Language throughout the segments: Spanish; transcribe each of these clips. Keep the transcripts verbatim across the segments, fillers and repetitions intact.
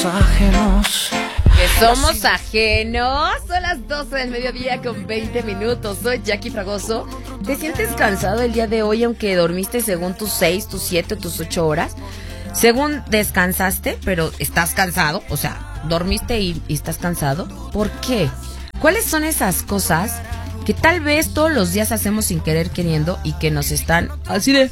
somos ajenos. Que somos ajenos. Son las doce del mediodía con veinte minutos. Soy Jackie Fragoso. ¿Te sientes cansado el día de hoy aunque dormiste según tus seis, tus siete, tus ocho horas? Según descansaste, pero estás cansado. O sea, dormiste y, y estás cansado. ¿Por qué? ¿Cuáles son esas cosas que tal vez todos los días hacemos sin querer queriendo y que nos están así de...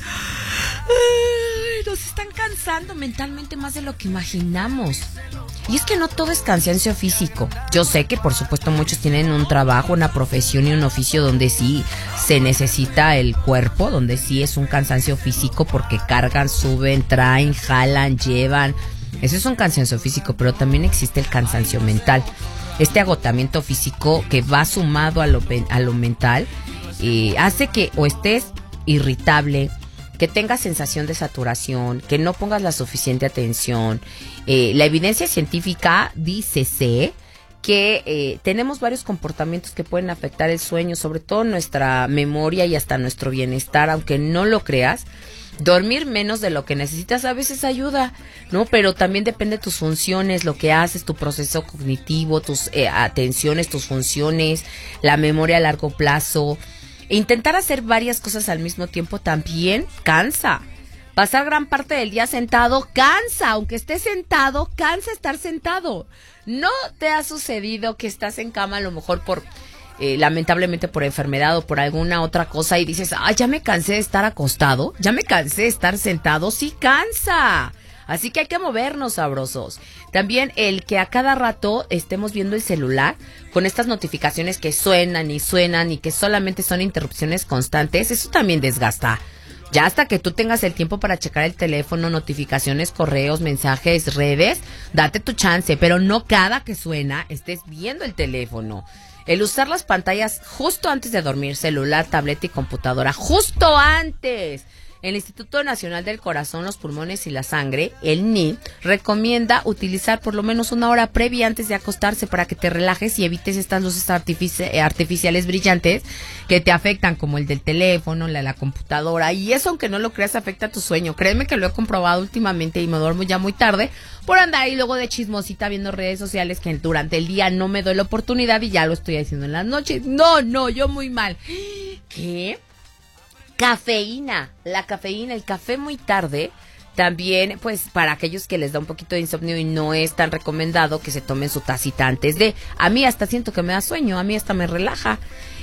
nos están cansando mentalmente más de lo que imaginamos? Y es que no todo es cansancio físico. Yo sé que por supuesto muchos tienen un trabajo, una profesión y un oficio donde sí se necesita el cuerpo, donde sí es un cansancio físico porque cargan, suben, traen, jalan, llevan. Eso es un cansancio físico, pero también existe el cansancio mental. Este agotamiento físico que va sumado a lo, a lo mental eh, hace que o estés irritable, que tengas sensación de saturación, que no pongas la suficiente atención. Eh, la evidencia científica dice que eh, tenemos varios comportamientos que pueden afectar el sueño, sobre todo nuestra memoria y hasta nuestro bienestar, aunque no lo creas. Dormir menos de lo que necesitas a veces ayuda, ¿no? Pero también depende de tus funciones, lo que haces, tu proceso cognitivo, tus eh, atenciones, tus funciones, la memoria a largo plazo. Intentar hacer varias cosas al mismo tiempo también cansa. Pasar gran parte del día sentado cansa, aunque estés sentado, cansa estar sentado. ¿No te ha sucedido que estás en cama a lo mejor por... Eh, lamentablemente por enfermedad o por alguna otra cosa y dices, ah, ya me cansé de estar acostado, ya me cansé de estar sentado? Sí cansa, así que hay que movernos, sabrosos. También el que a cada rato estemos viendo el celular con estas notificaciones que suenan y suenan y que solamente son interrupciones constantes, eso también desgasta. Ya hasta que tú tengas el tiempo para checar el teléfono, notificaciones, correos, mensajes, redes, date tu chance, pero no cada que suena estés viendo el teléfono. El usar las pantallas justo antes de dormir, celular, tableta y computadora, justo antes. El Instituto Nacional del Corazón, los Pulmones y la Sangre, el N I, recomienda utilizar por lo menos una hora previa antes de acostarse para que te relajes y evites estas luces artifici- artificiales brillantes que te afectan, como el del teléfono, la de la computadora. Y eso, aunque no lo creas, afecta a tu sueño. Créeme que lo he comprobado últimamente y me duermo ya muy tarde por andar ahí luego de chismosita viendo redes sociales que durante el día no me doy la oportunidad y ya lo estoy haciendo en las noches. No, no, yo muy mal. ¿Qué? Cafeína, la cafeína, el café muy tarde, también pues para aquellos que les da un poquito de insomnio y no es tan recomendado que se tomen su tacita antes de. A mí hasta siento que me da sueño, a mí hasta me relaja.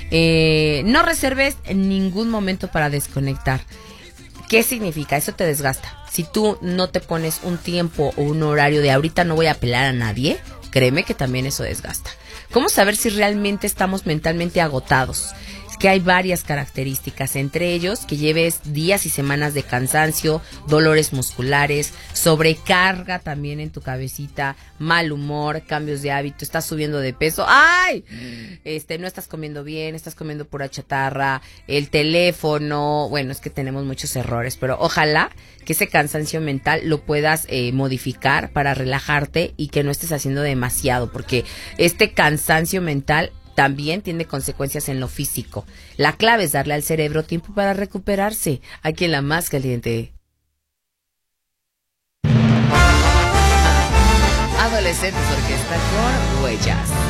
Eh, no reserves ningún momento para desconectar. ¿Qué significa? Eso te desgasta. Si tú no te pones un tiempo o un horario de ahorita no voy a pelar a nadie, créeme que también eso desgasta. ¿Cómo saber si realmente estamos mentalmente agotados? Que hay varias características, entre ellos que lleves días y semanas de cansancio, dolores musculares, sobrecarga también en tu cabecita, mal humor, cambios de hábito, estás subiendo de peso, ¡ay! Este, no estás comiendo bien, estás comiendo pura chatarra, el teléfono, bueno, es que tenemos muchos errores, pero ojalá que ese cansancio mental lo puedas eh, modificar para relajarte y que no estés haciendo demasiado, porque este cansancio mental también tiene consecuencias en lo físico. La clave es darle al cerebro tiempo para recuperarse. Aquí en la más caliente. Adolescentes Orquesta con Huellas.